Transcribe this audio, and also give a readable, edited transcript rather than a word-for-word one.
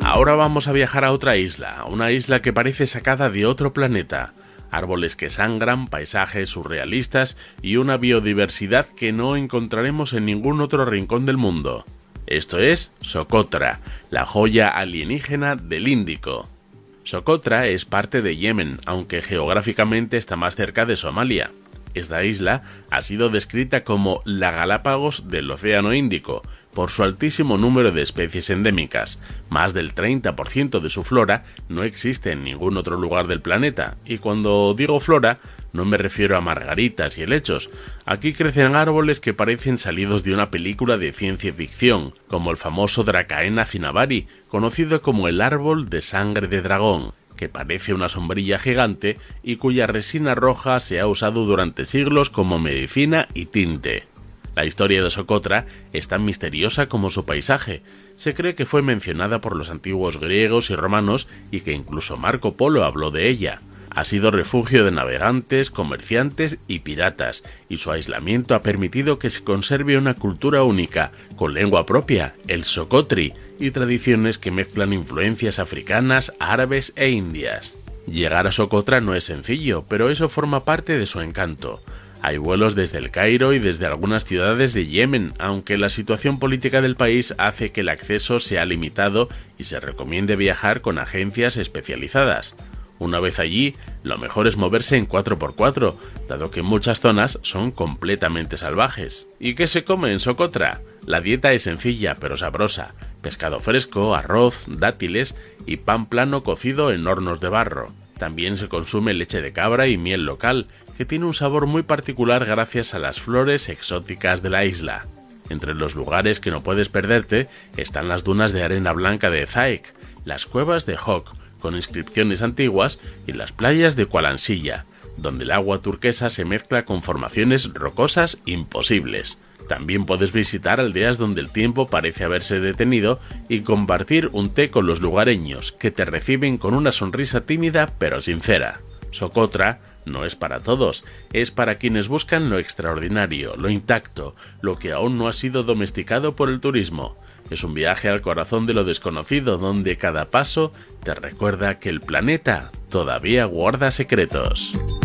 Ahora vamos a viajar a otra isla, una isla que parece sacada de otro planeta. Árboles que sangran, paisajes surrealistas y una biodiversidad que no encontraremos en ningún otro rincón del mundo. Esto es Socotra, la joya alienígena del Índico. Socotra es parte de Yemen, aunque geográficamente está más cerca de Somalia. Esta isla ha sido descrita como la Galápagos del Océano Índico, por su altísimo número de especies endémicas. Más del 30% de su flora no existe en ningún otro lugar del planeta, y cuando digo flora, no me refiero a margaritas y helechos. Aquí crecen árboles que parecen salidos de una película de ciencia ficción, como el famoso Dracaena cinnabar, conocido como el árbol de sangre de dragón, que parece una sombrilla gigante y cuya resina roja se ha usado durante siglos como medicina y tinte. La historia de Socotra es tan misteriosa como su paisaje. Se cree que fue mencionada por los antiguos griegos y romanos y que incluso Marco Polo habló de ella. Ha sido refugio de navegantes, comerciantes y piratas, y su aislamiento ha permitido que se conserve una cultura única, con lengua propia, el socotri, y tradiciones que mezclan influencias africanas, árabes e indias. Llegar a Socotra no es sencillo, pero eso forma parte de su encanto. Hay vuelos desde el Cairo y desde algunas ciudades de Yemen, aunque la situación política del país hace que el acceso sea limitado y se recomiende viajar con agencias especializadas. Una vez allí, lo mejor es moverse en 4x4, dado que muchas zonas son completamente salvajes. ¿Y qué se come en Socotra? La dieta es sencilla pero sabrosa: pescado fresco, arroz, dátiles y pan plano cocido en hornos de barro. También se consume leche de cabra y miel local, que tiene un sabor muy particular gracias a las flores exóticas de la isla. Entre los lugares que no puedes perderte están las dunas de arena blanca de Zaek, las cuevas de Hok, con inscripciones antiguas, y las playas de Kualansilla, donde el agua turquesa se mezcla con formaciones rocosas imposibles. También puedes visitar aldeas donde el tiempo parece haberse detenido y compartir un té con los lugareños, que te reciben con una sonrisa tímida pero sincera. Socotra no es para todos, es para quienes buscan lo extraordinario, lo intacto, lo que aún no ha sido domesticado por el turismo. Es un viaje al corazón de lo desconocido, donde cada paso te recuerda que el planeta todavía guarda secretos.